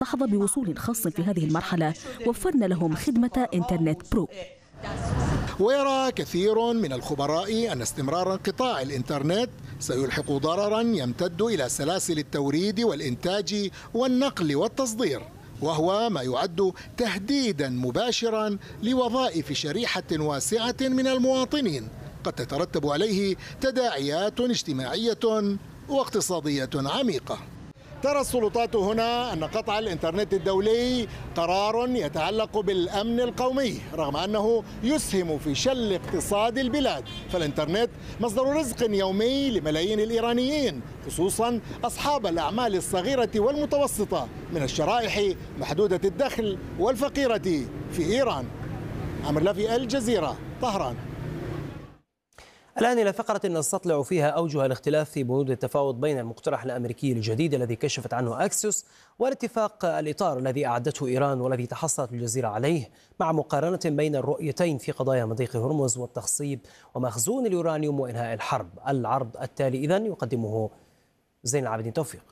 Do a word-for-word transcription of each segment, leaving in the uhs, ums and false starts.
تحظى بوصول خاص في هذه المرحلة، وفرنا لهم خدمة إنترنت برو. ويرى كثير من الخبراء أن استمرار انقطاع الإنترنت سيلحق ضررا يمتد إلى سلاسل التوريد والإنتاج والنقل والتصدير، وهو ما يعد تهديدا مباشرا لوظائف شريحة واسعة من المواطنين قد تترتب عليه تداعيات اجتماعية واقتصادية عميقة. ترى السلطات هنا أن قطع الإنترنت الدولي قرار يتعلق بالأمن القومي، رغم أنه يسهم في شل اقتصاد البلاد، فالإنترنت مصدر رزق يومي لملايين الإيرانيين، خصوصا أصحاب الأعمال الصغيرة والمتوسطة من الشرائح محدودة الدخل والفقيرة في إيران. عمر لافي، الجزيرة، طهران. الآن إلى فقرة نستطلع فيها أوجه الاختلاف في بنود التفاوض بين المقترح الأمريكي الجديد الذي كشفت عنه أكسيوس والاتفاق الإطار الذي أعدته إيران والذي تحصلت الجزيرة عليه، مع مقارنة بين الرؤيتين في قضايا مضيق هرمز والتخصيب ومخزون اليورانيوم وإنهاء الحرب. العرض التالي إذن يقدمه زين العابدين توفيق.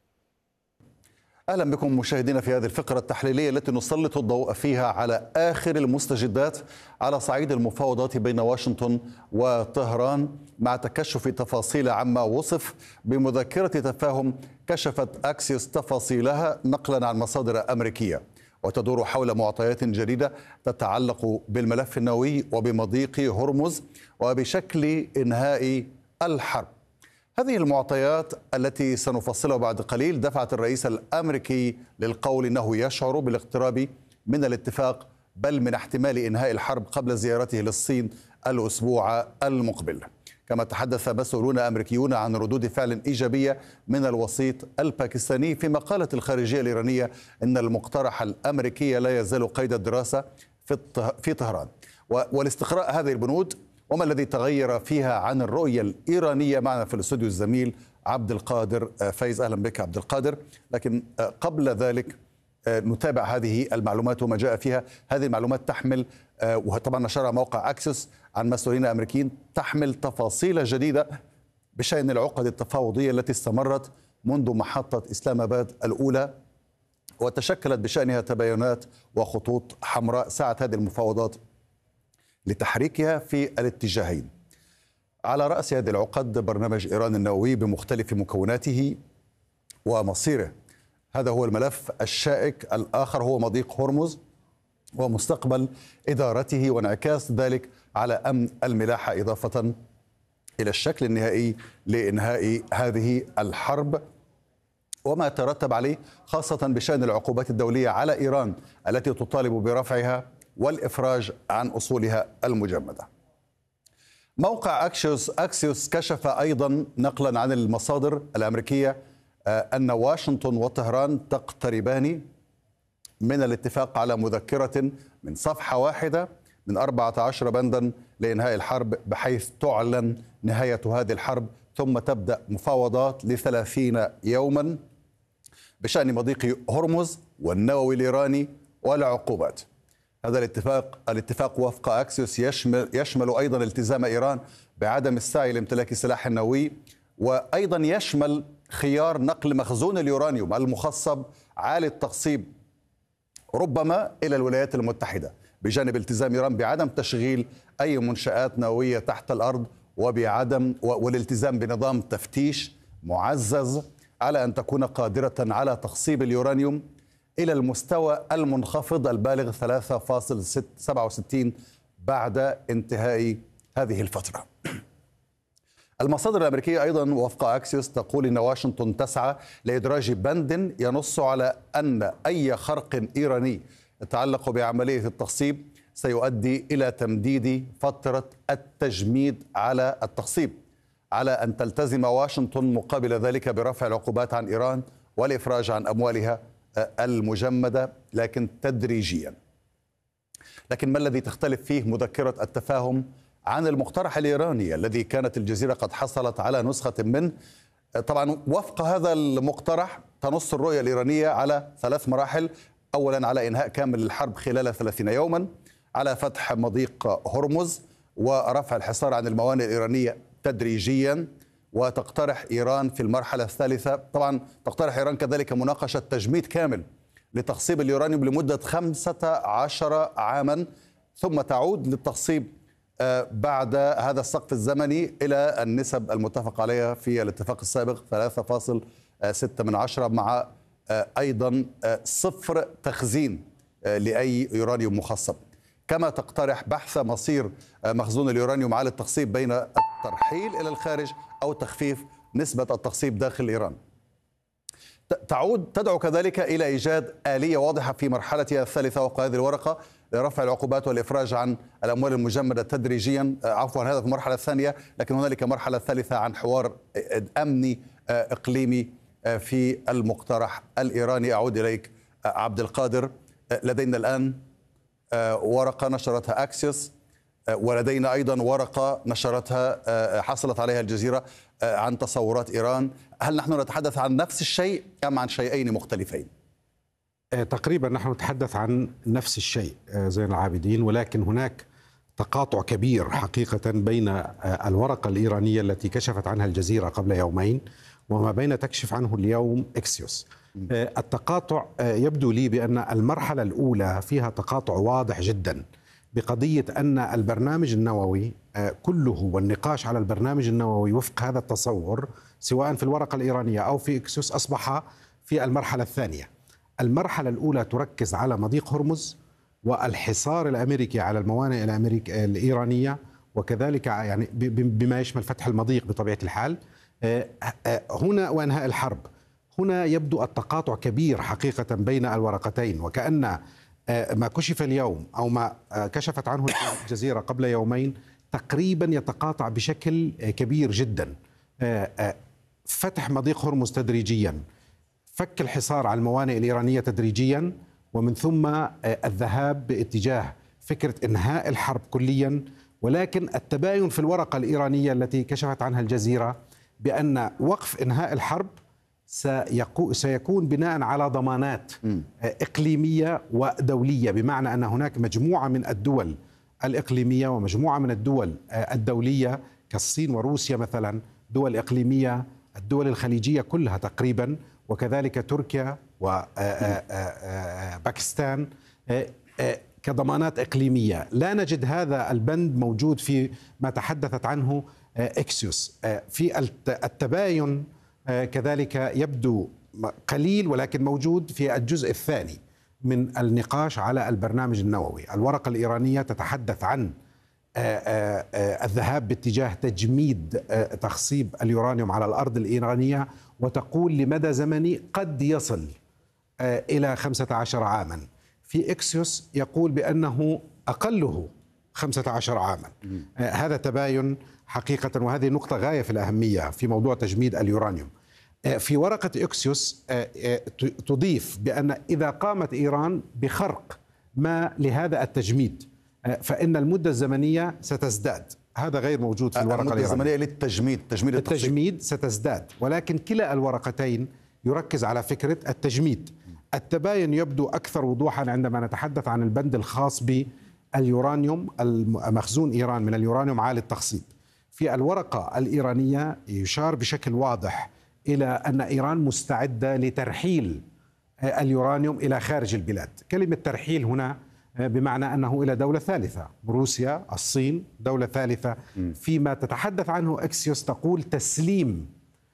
أهلا بكم مشاهدينا في هذه الفقرة التحليلية التي نسلط الضوء فيها على آخر المستجدات على صعيد المفاوضات بين واشنطن وطهران، مع تكشف تفاصيل عما وصف بمذكرة تفاهم كشفت أكسيوس تفاصيلها نقلا عن مصادر أمريكية، وتدور حول معطيات جديدة تتعلق بالملف النووي وبمضيق هرمز وبشكل إنهاء الحرب. هذه المعطيات التي سنفصلها بعد قليل دفعت الرئيس الأمريكي للقول إنه يشعر بالاقتراب من الاتفاق، بل من احتمال إنهاء الحرب قبل زيارته للصين الأسبوع المقبل. كما تحدث مسؤولون أمريكيون عن ردود فعل إيجابية من الوسيط الباكستاني، فيما قالت الخارجية الإيرانية إن المقترح الأمريكي لا يزال قيد الدراسة في طهران. والاستقراء هذه البنود وما الذي تغير فيها عن الرؤية الإيرانية معنا في الاستوديو الزميل عبد القادر فايز. أهلا بك عبد القادر. لكن قبل ذلك نتابع هذه المعلومات وما جاء فيها. هذه المعلومات تحمل، وطبعا نشرها موقع أكسيوس عن مسؤولين أمريكيين، تحمل تفاصيل جديدة بشأن العقد التفاوضية التي استمرت منذ محطة إسلام آباد الأولى، وتشكلت بشأنها تباينات وخطوط حمراء سعت هذه المفاوضات لتحريكها في الاتجاهين. على رأس هذه العقد برنامج إيران النووي بمختلف مكوناته ومصيره، هذا هو الملف الشائك. الآخر هو مضيق هرمز ومستقبل إدارته وانعكاس ذلك على أمن الملاحة، إضافة إلى الشكل النهائي لإنهاء هذه الحرب وما ترتب عليه، خاصة بشأن العقوبات الدولية على إيران التي تطالب برفعها والإفراج عن أصولها المجمدة. موقع أكسيوس أكسيوس كشف أيضا نقلا عن المصادر الأمريكية أن واشنطن وطهران تقتربان من الاتفاق على مذكرة من صفحة واحدة من أربعة عشر بندا لإنهاء الحرب، بحيث تعلن نهاية هذه الحرب ثم تبدأ مفاوضات لثلاثين يوما بشأن مضيق هرمز والنووي الإيراني والعقوبات. هذا الاتفاق الاتفاق وفق أكسيوس يشمل يشمل أيضا التزام إيران بعدم السعي لامتلاك السلاح النووي، وأيضا يشمل خيار نقل مخزون اليورانيوم المخصب عالي التخصيب ربما إلى الولايات المتحدة، بجانب التزام إيران بعدم تشغيل أي منشآت نووية تحت الأرض، وبعدم والالتزام بنظام تفتيش معزز على أن تكون قادرة على تخصيب اليورانيوم إلى المستوى المنخفض البالغ ثلاثة فاصلة سبعة وستين بعد انتهاء هذه الفترة. المصادر الأمريكية أيضا وفق أكسيوس تقول إن واشنطن تسعى لإدراج بند ينص على أن أي خرق إيراني يتعلق بعملية التخصيب سيؤدي إلى تمديد فترة التجميد على التخصيب، على أن تلتزم واشنطن مقابل ذلك برفع العقوبات عن إيران والإفراج عن أموالها المجمدة، لكن تدريجيا. لكن ما الذي تختلف فيه مذكرة التفاهم عن المقترح الإيراني الذي كانت الجزيرة قد حصلت على نسخة منه؟ طبعا وفق هذا المقترح تنص الرؤية الإيرانية على ثلاث مراحل: أولا على إنهاء كامل الحرب خلال ثلاثين يوما، على فتح مضيق هرمز ورفع الحصار عن الموانئ الإيرانية تدريجيا، وتقترح إيران في المرحلة الثالثة، طبعا تقترح إيران كذلك مناقشة تجميد كامل لتخصيب اليورانيوم لمدة خمسة عشر عاما، ثم تعود للتخصيب بعد هذا السقف الزمني إلى النسب المتفق عليها في الاتفاق السابق ثلاثة فاصلة ستة من عشرة، مع أيضا صفر تخزين لأي يورانيوم مخصب. كما تقترح بحث مصير مخزون اليورانيوم على التخصيب بين الترحيل إلى الخارج أو تخفيف نسبة التخصيب داخل إيران. تعود تدعو كذلك إلى إيجاد آلية واضحة في مرحلتها الثالثة وفق هذه الورقة لرفع العقوبات والإفراج عن الأموال المجمدة تدريجيا، عفوا هذا في المرحلة الثانية، لكن هنالك مرحلة ثالثة عن حوار أمني إقليمي في المقترح الإيراني. أعود إليك عبد القادر. لدينا الآن ورقة نشرتها أكسيوس، ولدينا أيضا ورقة نشرتها حصلت عليها الجزيرة عن تصورات إيران. هل نحن نتحدث عن نفس الشيء أم عن شيئين مختلفين؟ تقريبا نحن نتحدث عن نفس الشيء زين العابدين، ولكن هناك تقاطع كبير حقيقة بين الورقة الإيرانية التي كشفت عنها الجزيرة قبل يومين وما بين تكشف عنه اليوم إكسيوس. التقاطع يبدو لي بأن المرحلة الأولى فيها تقاطع واضح جدا بقضية أن البرنامج النووي كله والنقاش على البرنامج النووي وفق هذا التصور سواء في الورقة الإيرانية أو في إكسيوس أصبح في المرحلة الثانية. المرحلة الأولى تركز على مضيق هرمز والحصار الأمريكي على الموانئ الأمريكية الإيرانية، وكذلك يعني بما يشمل فتح المضيق بطبيعة الحال هنا وإنهاء الحرب. هنا يبدو التقاطع كبير حقيقة بين الورقتين، وكأن ما كشف اليوم أو ما كشفت عنه الجزيرة قبل يومين تقريبا يتقاطع بشكل كبير جدا. فتح مضيق هرمز تدريجيا، فك الحصار على الموانئ الإيرانية تدريجيا، ومن ثم الذهاب باتجاه فكرة إنهاء الحرب كليا. ولكن التباين في الورقة الإيرانية التي كشفت عنها الجزيرة بأن وقف إنهاء الحرب سيكون بناء على ضمانات إقليمية ودولية، بمعنى أن هناك مجموعة من الدول الإقليمية ومجموعة من الدول الدولية كالصين وروسيا مثلا، دول إقليمية، الدول الخليجية كلها تقريبا، وكذلك تركيا وباكستان كضمانات إقليمية. لا نجد هذا البند موجود في ما تحدثت عنه إكسيوس. في التباين كذلك يبدو قليل ولكن موجود في الجزء الثاني من النقاش على البرنامج النووي. الورقة الإيرانية تتحدث عن الذهاب باتجاه تجميد تخصيب اليورانيوم على الأرض الإيرانية، وتقول لمدى زمني قد يصل إلى خمسة عشر عاما. في إكسيوس يقول بأنه أقله خمسة عشر عاما. هذا تباين حقيقة، وهذه نقطة غاية في الأهمية في موضوع تجميد اليورانيوم. في ورقة إكسيوس تضيف بأن إذا قامت إيران بخرق ما لهذا التجميد فإن المدة الزمنية ستزداد. هذا غير موجود في الورقة الإيرانية. المدة الزمنية للتجميد، تجميد التجميد ستزداد، ولكن كلا الورقتين يركز على فكرة التجميد. التباين يبدو أكثر وضوحا عندما نتحدث عن البند الخاص باليورانيوم المخزون إيران من اليورانيوم عالي التخصيب. في الورقة الإيرانية يشار بشكل واضح إلى أن إيران مستعدة لترحيل اليورانيوم إلى خارج البلاد. كلمة ترحيل هنا بمعنى أنه إلى دولة ثالثة، روسيا، الصين، دولة ثالثة. فيما تتحدث عنه إكسيوس تقول تسليم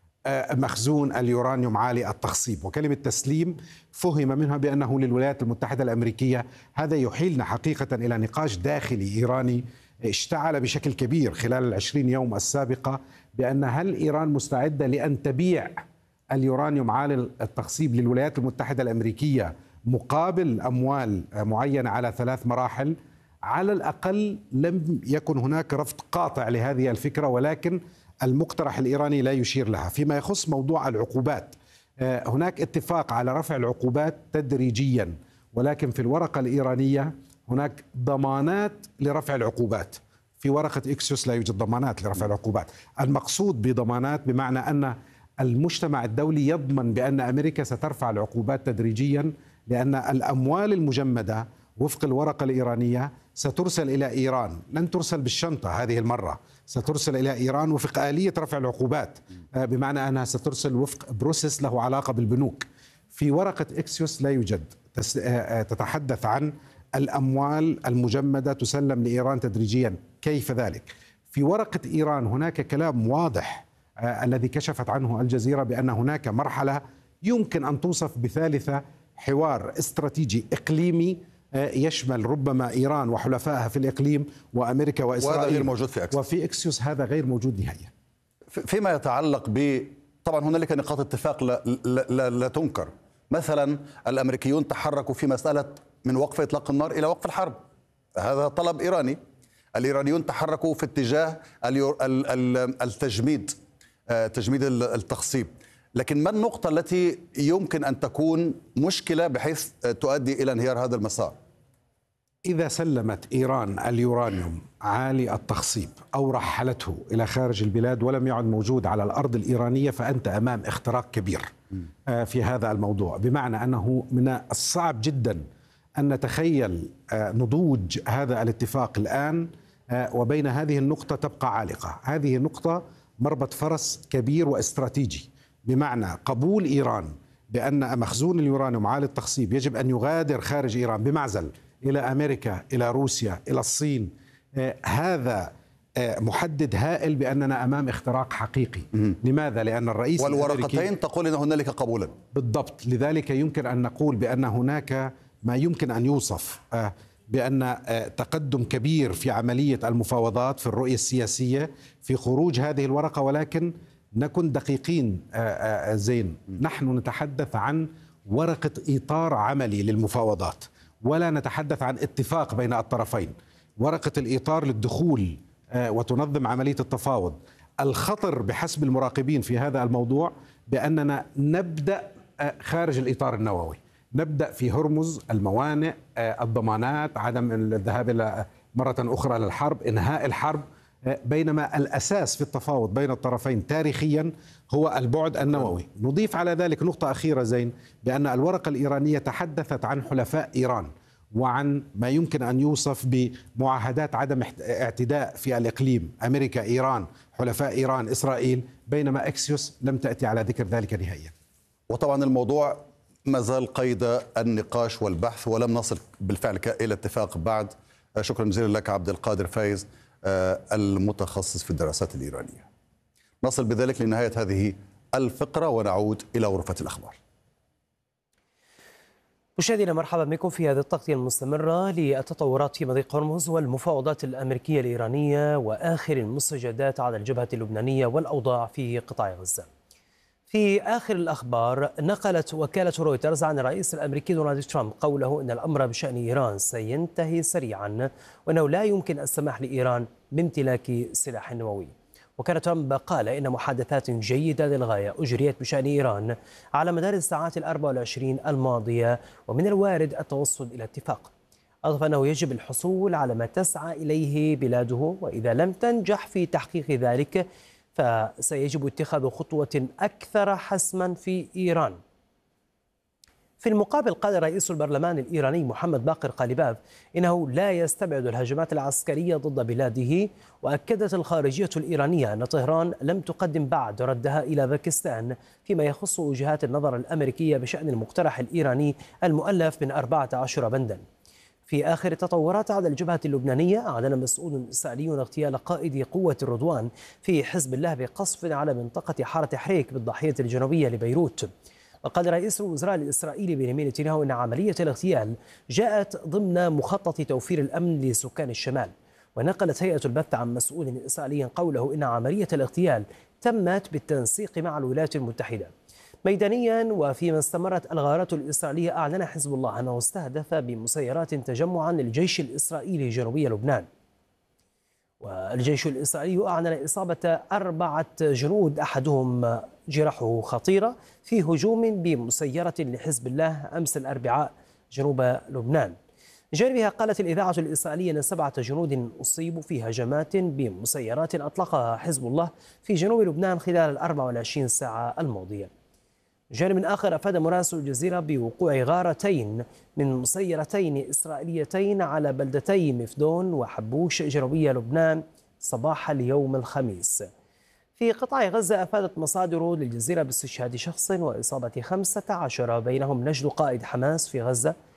مخزون اليورانيوم عالي التخصيب، وكلمة تسليم فهم منها بأنه للولايات المتحدة الأمريكية. هذا يحيلنا حقيقة إلى نقاش داخلي إيراني اشتعل بشكل كبير خلال العشرين يوم السابقة، بأن هل إيران مستعدة لأن تبيع اليورانيوم عالي التخصيب للولايات المتحدة الأمريكية مقابل أموال معينة على ثلاث مراحل. على الأقل لم يكن هناك رفض قاطع لهذه الفكرة، ولكن المقترح الإيراني لا يشير لها. فيما يخص موضوع العقوبات، هناك اتفاق على رفع العقوبات تدريجيا، ولكن في الورقة الإيرانية هناك ضمانات لرفع العقوبات. في ورقة إكسيوس لا يوجد ضمانات لرفع العقوبات. المقصود بضمانات بمعنى أن المجتمع الدولي يضمن بأن أمريكا سترفع العقوبات تدريجيا، لأن الأموال المجمدة وفق الورقة الإيرانية سترسل إلى إيران، لن ترسل بالشنطة هذه المرة، سترسل إلى إيران وفق آلية رفع العقوبات، بمعنى أنها سترسل وفق بروسيس له علاقة بالبنوك. في ورقة إكسيوس لا يوجد تتحدث عن الأموال المجمدة تسلم لإيران تدريجيا. كيف ذلك؟ في ورقة إيران هناك كلام واضح الذي كشفت عنه الجزيرة بأن هناك مرحلة يمكن أن توصف بثالثة، حوار استراتيجي إقليمي يشمل ربما إيران وحلفائها في الإقليم وأمريكا وإسرائيل، وهذا غير موجود في أكسيوس. وفي إكسيوس هذا غير موجود نهائيا. فيما يتعلق ب طبعا هنالك نقاط اتفاق لا, لا, لا, لا تنكر. مثلا الأمريكيون تحركوا في مسألة من وقف إطلاق النار إلى وقف الحرب، هذا طلب إيراني. الإيرانيون تحركوا في اتجاه التجميد، تجميد التخصيب. لكن ما النقطة التي يمكن أن تكون مشكلة بحيث تؤدي إلى انهيار هذا المسار؟ إذا سلمت إيران اليورانيوم عالي التخصيب أو رحلته إلى خارج البلاد ولم يعد موجود على الأرض الإيرانية، فأنت أمام اختراق كبير في هذا الموضوع، بمعنى أنه من الصعب جدا أن نتخيل نضوج هذا الاتفاق الآن وبين هذه النقطة تبقى عالقة. هذه نقطة مربط فرس كبير واستراتيجي، بمعنى قبول إيران بأن مخزون اليورانيوم عالي التخصيب يجب أن يغادر خارج إيران بمعزل إلى أمريكا، إلى روسيا، إلى الصين. هذا محدد هائل بأننا أمام اختراق حقيقي. لماذا؟ لأن الرئيس والورقتين تقول أن هنالك قبولا. بالضبط، لذلك يمكن أن نقول بأن هناك ما يمكن أن يوصف بأن تقدم كبير في عملية المفاوضات في الرؤية السياسية في خروج هذه الورقة. ولكن نكن دقيقين زين، نحن نتحدث عن ورقة إطار عملي للمفاوضات ولا نتحدث عن اتفاق بين الطرفين. ورقة الإطار للدخول وتنظم عملية التفاوض. الخطر بحسب المراقبين في هذا الموضوع بأننا نبدأ خارج الإطار النووي، نبدأ في هرمز، الموانئ، الضمانات، عدم الذهاب إلى مرة أخرى للحرب، إنهاء الحرب، بينما الأساس في التفاوض بين الطرفين تاريخيا هو البعد النووي. نضيف على ذلك نقطة أخيرة زين، بأن الورقة الإيرانية تحدثت عن حلفاء إيران وعن ما يمكن أن يوصف بمعاهدات عدم اعتداء في الإقليم، أمريكا، إيران، حلفاء إيران، إسرائيل، بينما أكسيوس لم تأتي على ذكر ذلك نهائيا. وطبعا الموضوع ما زال قيد النقاش والبحث ولم نصل بالفعل إلى اتفاق بعد. شكرا جزيلا لك عبد القادر فايز المتخصص في الدراسات الإيرانية. نصل بذلك لنهاية هذه الفقرة ونعود إلى غرفة الأخبار. مشاهدينا مرحبا بكم في هذه التغطية المستمرة للتطورات في مضيق هرمز والمفاوضات الأمريكية الإيرانية وآخر المستجدات على الجبهة اللبنانية والأوضاع في قطاع غزة. في آخر الأخبار، نقلت وكالة رويترز عن الرئيس الأمريكي دونالد ترامب قوله إن الأمر بشأن إيران سينتهي سريعا وأنه لا يمكن السماح لإيران بامتلاك سلاح نووي. وكان ترامب قال إن محادثات جيدة للغاية أجريت بشأن إيران على مدار الساعات الأربع والعشرين الماضية ومن الوارد التوصل إلى اتفاق. أضاف أنه يجب الحصول على ما تسعى إليه بلاده، وإذا لم تنجح في تحقيق ذلك فسيجب اتخاذ خطوة أكثر حسما في إيران. في المقابل قال رئيس البرلمان الإيراني محمد باقر قالباف إنه لا يستبعد الهجمات العسكرية ضد بلاده. وأكدت الخارجية الإيرانية أن طهران لم تقدم بعد ردها إلى باكستان فيما يخص وجهات النظر الأمريكية بشأن المقترح الإيراني المؤلف من أربعة عشر بندا. في آخر التطورات على الجبهة اللبنانية، أعلن مسؤول إسرائيلي اغتيال قائد قوة الرضوان في حزب الله بقصف على منطقة حارة حريك بالضاحية الجنوبية لبيروت. وقال رئيس الوزراء الإسرائيلي بنيامين نتنياهو أن عملية الاغتيال جاءت ضمن مخطط توفير الأمن لسكان الشمال. ونقلت هيئة البث عن مسؤول إسرائيلي قوله إن عملية الاغتيال تمت بالتنسيق مع الولايات المتحدة. ميدانيا، وفيما استمرت الغارات الإسرائيلية، أعلن حزب الله أنه استهدف بمسيرات تجمعا للجيش الإسرائيلي جنوبي لبنان. والجيش الإسرائيلي أعلن إصابة أربعة جنود أحدهم جرحه خطيرة في هجوم بمسيرة لحزب الله أمس الأربعاء جنوب لبنان. جانبها قالت الإذاعة الإسرائيلية أن سبعة جنود أصيبوا في هجمات بمسيرات أطلقها حزب الله في جنوب لبنان خلال الأربع والعشرين ساعة الماضية. جانب آخر، أفاد مراسل الجزيرة بوقوع غارتين من مسيرتين إسرائيليتين على بلدتي مفدون وحبوش جنوبية لبنان صباح اليوم الخميس. في قطاع غزة أفادت مصادر للجزيرة باستشهاد شخص وإصابة خمسة عشر، بينهم نجل قائد حماس في غزة